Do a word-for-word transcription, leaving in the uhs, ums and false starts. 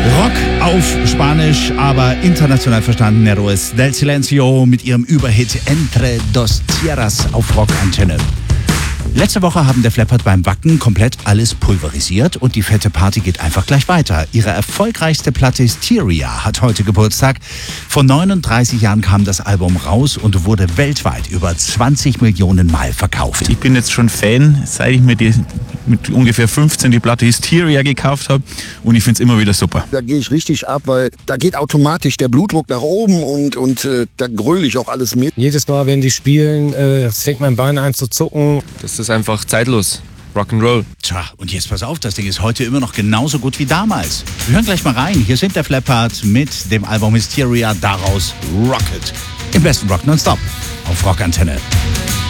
Rock auf Spanisch, aber international verstanden. Héroes del Silencio mit ihrem Überhit Entre dos Tierras auf Rockantenne. Letzte Woche haben der Flappert beim Wacken komplett alles pulverisiert und die fette Party geht einfach gleich weiter. Ihre erfolgreichste Platte Hysteria hat heute Geburtstag. Vor neununddreißig Jahren kam das Album raus und wurde weltweit über zwanzig Millionen Mal verkauft. Ich bin jetzt schon Fan, seit ich mir die, mit ungefähr fünfzehn die Platte Hysteria gekauft habe und ich finde es immer wieder super. Da gehe ich richtig ab, weil da geht automatisch der Blutdruck nach oben und, und äh, da gröle ich auch alles mit. Jedes Mal, wenn die spielen, äh, fängt mein Bein an zu zucken. Das ist einfach zeitlos. Rock'n'Roll. Tja, und jetzt pass auf, das Ding ist heute immer noch genauso gut wie damals. Wir hören gleich mal rein. Hier sind der Flappert mit dem Album Hysteria, daraus Rocket. Im besten Rock nonstop auf Rockantenne.